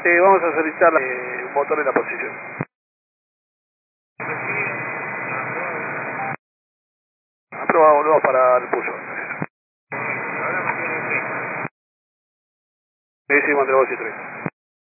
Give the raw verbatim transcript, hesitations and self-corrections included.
Eh, vamos a solicitar eh, un motor en la posición. Aprobado, volvemos para el pulso. Sí, sí, entre vos y tres.